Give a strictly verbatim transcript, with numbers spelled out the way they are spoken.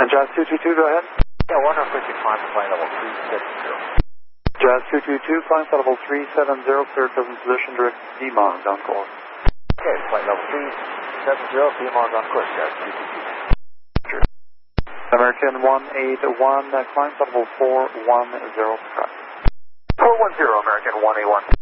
Jazz two two two, go ahead. Yeah, one hundred fifty, climb to flight level three seven zero. Jazz two two two, flying flight level three seven zero, clear present position, direct D M O G on course. Okay, flight level three seven zero, D M O G on course, Jazz two two two. American one eight one, uh, climb flight level four one zero, track. four one zero, American one eight one.